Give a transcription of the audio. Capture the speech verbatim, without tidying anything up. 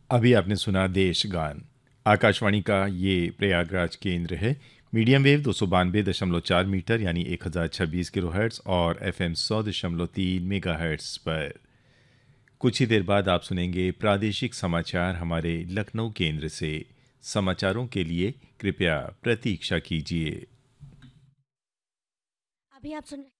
अभी आपने सुना देश गान। आकाशवाणी का ये प्रयागराज केंद्र है। मीडियम वेव दो सौ बानवे दशमलव चार मीटर यानी एक हज़ार छब्बीस किलो हर्ट्स और एफ एम सौ दशमलव तीन मेगा हर्ट्स पर। कुछ ही देर बाद आप सुनेंगे प्रादेशिक समाचार हमारे लखनऊ केंद्र से। समाचारों के लिए कृपया प्रतीक्षा कीजिए। अभी आप सुन